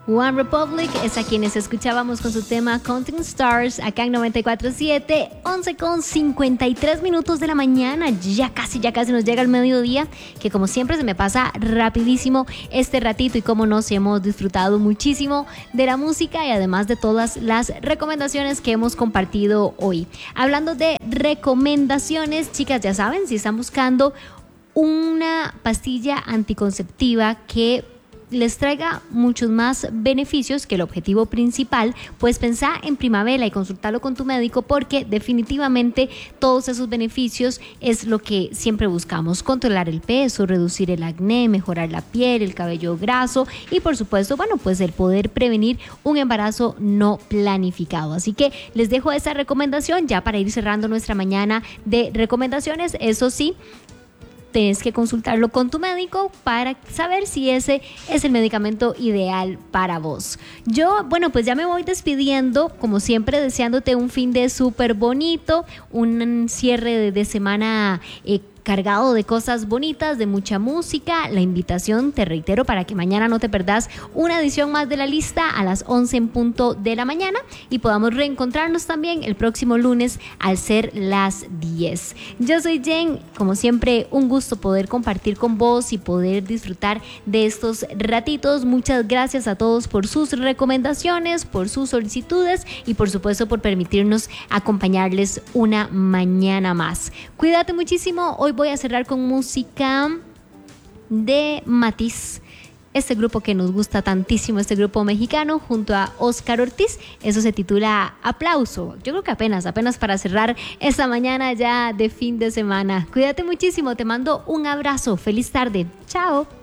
One Republic es a quienes escuchábamos con su tema Counting Stars acá en 94.7, 11:53 de la mañana. Ya casi nos llega el mediodía, que como siempre se me pasa rapidísimo este ratito, y como nos hemos disfrutado muchísimo de la música y además de todas las recomendaciones que hemos compartido hoy. Hablando de recomendaciones, chicas, ya saben, si están buscando una pastilla anticonceptiva que les traiga muchos más beneficios que el objetivo principal, pues pensá en Primavera y consultarlo con tu médico, porque definitivamente todos esos beneficios es lo que siempre buscamos: controlar el peso, reducir el acné, mejorar la piel, el cabello graso y por supuesto, pues el poder prevenir un embarazo no planificado. Así que les dejo esa recomendación ya para ir cerrando nuestra mañana de recomendaciones. Eso sí, tienes que consultarlo con tu médico para saber si ese es el medicamento ideal para vos. Yo, pues ya me voy despidiendo, como siempre, deseándote un fin de súper bonito, un cierre de semana cargado de cosas bonitas, de mucha música. La invitación, te reitero, para que mañana no te perdás una edición más de La Lista a las 11 en punto de la mañana y podamos reencontrarnos también el próximo lunes al ser las 10. Yo soy Jen, como siempre, un gusto poder compartir con vos y poder disfrutar de estos ratitos. Muchas gracias a todos por sus recomendaciones, por sus solicitudes y por supuesto por permitirnos acompañarles una mañana más. Cuídate muchísimo. Hoy voy a cerrar con música de Matiz, este grupo que nos gusta tantísimo, este grupo mexicano, junto a Oscar Ortiz. Eso se titula Aplauso. Yo creo que apenas para cerrar esta mañana ya de fin de semana. Cuídate muchísimo, te mando un abrazo, feliz tarde, chao.